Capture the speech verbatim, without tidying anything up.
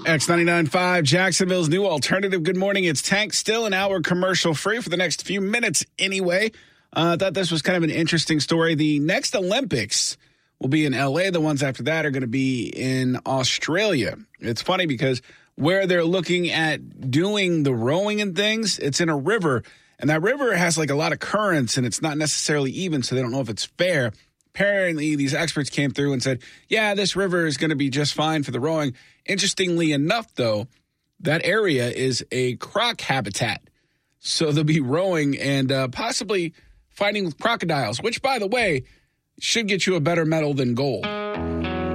X ninety-nine point five, Jacksonville's new alternative. Good morning. It's Tank, still an hour commercial free for the next few minutes anyway. I uh, thought this was kind of an interesting story. The next Olympics will be in L A. The ones after that are going to be in Australia. It's funny because where they're looking at doing the rowing and things, it's in a river. And that river has like a lot of currents and it's not necessarily even, so they don't know if it's fair. Apparently, these experts came through and said, yeah, this river is going to be just fine for the rowing. Interestingly enough, though, that area is a croc habitat. So they'll be rowing and uh, possibly fighting with crocodiles, which, by the way, should get you a better medal than gold.